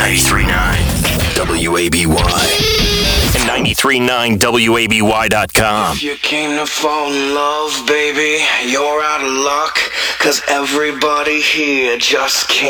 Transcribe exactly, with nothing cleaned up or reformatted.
ninety-three point nine W A B Y and ninety-three point nine W A B Y dot com. If you came to fall in love, baby, you're out of luck, 'cause everybody here just can't.